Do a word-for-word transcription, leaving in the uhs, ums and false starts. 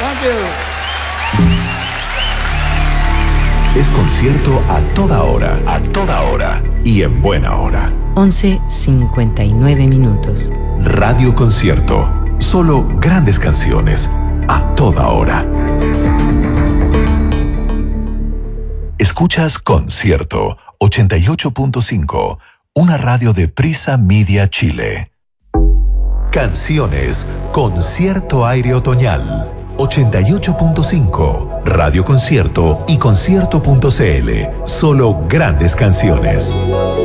Thank you. Es concierto a toda hora. A toda hora. Y en buena hora. once cincuenta y nueve minutos. Radio Concierto. Solo grandes canciones. A toda hora. Escuchas Concierto ochenta y ocho punto cinco. Una radio de Prisa Media Chile. Canciones. Concierto Aire Otoñal. ochenta y ocho punto cinco. Radio Concierto y concierto punto c l. Solo grandes canciones.